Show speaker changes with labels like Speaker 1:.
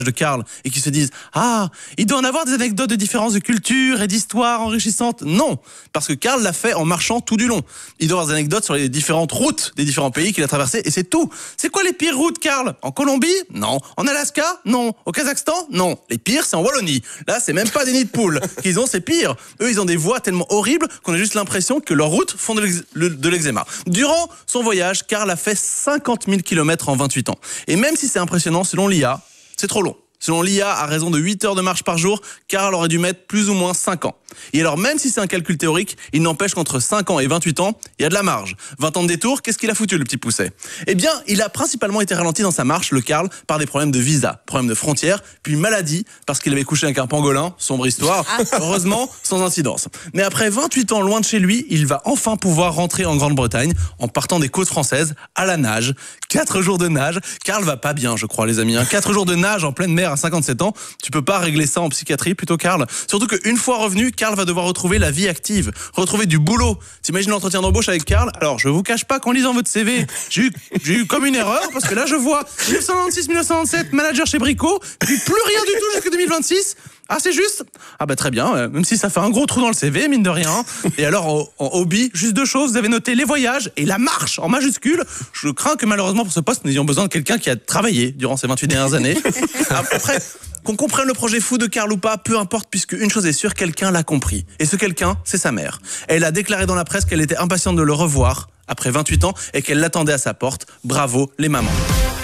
Speaker 1: de Karl et qui se disent « Ah, il doit en avoir des anecdotes de différences de culture et d'histoire enrichissantes ». Non, parce que Karl l'a fait en marchant tout du long. Il doit avoir des anecdotes sur les différentes routes des différents pays qu'il a traversés et c'est tout. C'est quoi les pires routes, Karl? En Colombie? Non. En Alaska? Non. Au Kazakhstan? Non. Les pires, c'est en Wallonie. Là, c'est même pas des nids de poules qu'ils ont, c'est pire. Eux, ils ont des voies tellement horribles qu'on a juste l'impression que leurs routes font de l'eczéma. Durant son voyage, Karl a fait 50 000 km en 28 ans. Et même si c'est impressionnant, selon l'IA, c'est trop long. Selon l'IA, à raison de 8 heures de marche par jour, Karl aurait dû mettre plus ou moins 5 ans. Et alors, même si c'est un calcul théorique, il n'empêche qu'entre 5 ans et 28 ans, il y a de la marge. 20 ans de détour, qu'est-ce qu'il a foutu, le petit pousset? Eh bien, il a principalement été ralenti dans sa marche, le Karl, par des problèmes de visa, problèmes de frontières, puis maladie, parce qu'il avait couché avec un pangolin, sombre histoire, heureusement, sans incidence. Mais après 28 ans loin de chez lui, il va enfin pouvoir rentrer en Grande-Bretagne, en partant des côtes françaises, à la nage. 4 jours de nage. Karl va pas bien, je crois, les amis. 4 jours de nage en pleine mer à 57 ans, tu peux pas régler ça en psychiatrie, plutôt, Karl. Surtout qu'une fois revenu, Karl va devoir retrouver la vie active, retrouver du boulot. T'imagines l'entretien d'embauche avec Karl? Alors, je vous cache pas qu'en lisant votre CV, j'ai eu comme une erreur, parce que là, je vois 1996-1997, manager chez Brico, puis plus rien du tout jusqu'à 2026. Ah, c'est juste? Ah bah très bien, même si ça fait un gros trou dans le CV, mine de rien. Et alors, en hobby, juste 2 choses, vous avez noté les voyages et la marche en majuscule. Je crains que malheureusement pour ce poste, nous ayons besoin de quelqu'un qui a travaillé durant ces 28 dernières années. Après, qu'on comprenne le projet fou de Karl ou pas, peu importe, puisque une chose est sûre, quelqu'un l'a compris. Et ce quelqu'un, c'est sa mère. Elle a déclaré dans la presse qu'elle était impatiente de le revoir après 28 ans et qu'elle l'attendait à sa porte. Bravo les mamans.